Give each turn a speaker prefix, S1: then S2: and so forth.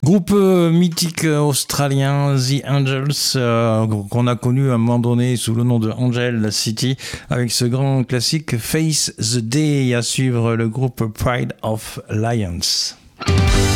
S1: Groupe mythique australien, The Angels, qu'on a connu à un moment donné sous le nom de Angel City, avec ce grand classique Face the Day, à suivre le groupe Pride of Lions.